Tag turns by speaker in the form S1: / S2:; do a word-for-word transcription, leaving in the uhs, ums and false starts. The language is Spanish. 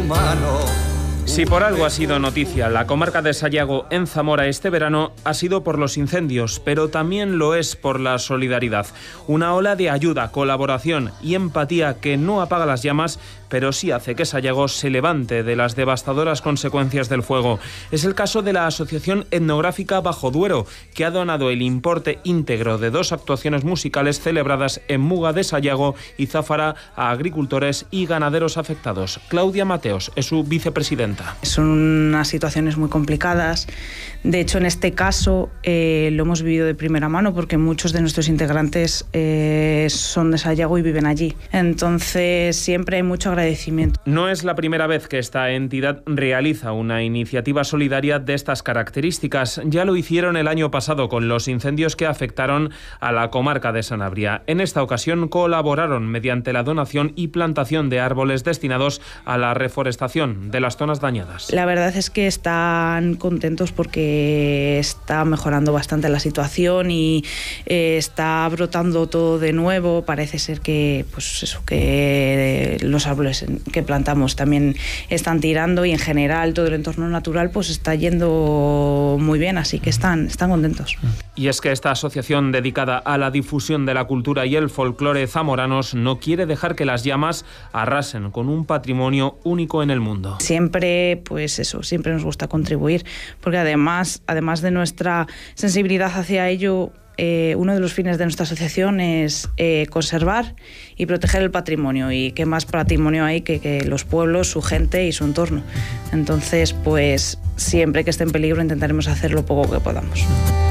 S1: humano.
S2: Si por algo ha sido noticia la comarca de Sayago en Zamora este verano, ha sido por los incendios, pero también lo es por la solidaridad. Una ola de ayuda, colaboración y empatía que no apaga las llamas, pero sí hace que Sayago se levante de las devastadoras consecuencias del fuego. Es el caso de la Asociación Etnográfica Bajo Duero, que ha donado el importe íntegro de dos actuaciones musicales celebradas en Muga de Sayago y Záfara a agricultores y ganaderos afectados. Claudia Mateos es su vicepresidenta.
S3: Son unas situaciones muy complicadas. De hecho, en este caso eh, lo hemos vivido de primera mano porque muchos de nuestros integrantes eh, son de Sayago y viven allí. Entonces, siempre hay mucho agradecimiento.
S2: No es la primera vez que esta entidad realiza una iniciativa solidaria de estas características. Ya lo hicieron el año pasado con los incendios que afectaron a la comarca de Sanabria. En esta ocasión colaboraron mediante la donación y plantación de árboles destinados a la reforestación de las zonas dañadas.
S3: La verdad es que están contentos porque está mejorando bastante la situación y eh, está brotando todo de nuevo. Parece ser que, pues eso, que los árboles que plantamos también están tirando y en general todo el entorno natural pues está yendo muy bien, así que están, están contentos.
S2: Y es que esta asociación dedicada a la difusión de la cultura y el folclore zamoranos no quiere dejar que las llamas arrasen con un patrimonio único en el mundo.
S3: Siempre, pues eso, siempre nos gusta contribuir, porque además, además de nuestra sensibilidad hacia ello, Eh, uno de los fines de nuestra asociación es eh, conservar y proteger el patrimonio, y qué más patrimonio hay que, que los pueblos, su gente y su entorno. Entonces, pues siempre que esté en peligro intentaremos hacer lo poco que podamos.